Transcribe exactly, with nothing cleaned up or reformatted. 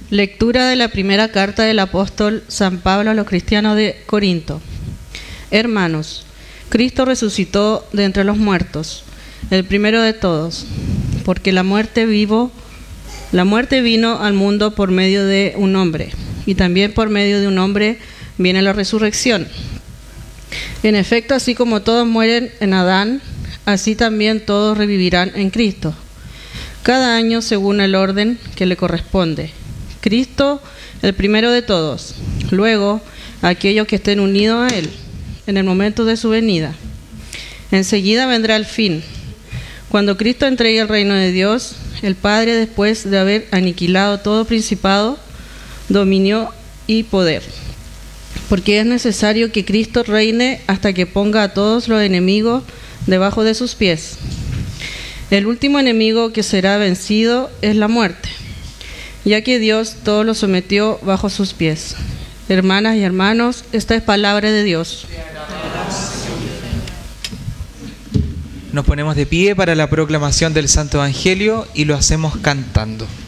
Lectura de la primera carta del apóstol San Pablo a los cristianos de Corinto. Hermanos, Cristo resucitó de entre los muertos, el primero de todos, porque la muerte vivo, la muerte vino al mundo por medio de un hombre, y también por medio de un hombre viene la resurrección. En efecto, así como todos mueren en Adán, así también todos revivirán en Cristo, cada año según el orden que le corresponde. Cristo, el primero de todos, luego aquellos que estén unidos a Él, en el momento de su venida. Enseguida vendrá el fin, cuando Cristo entregue el reino de Dios, el Padre, después de haber aniquilado todo principado, dominio y poder. Porque es necesario que Cristo reine hasta que ponga a todos los enemigos debajo de sus pies. El último enemigo que será vencido es la muerte, ya que Dios todo lo sometió bajo sus pies. Hermanas y hermanos, esta es palabra de Dios. Nos ponemos de pie para la proclamación del Santo Evangelio y lo hacemos cantando.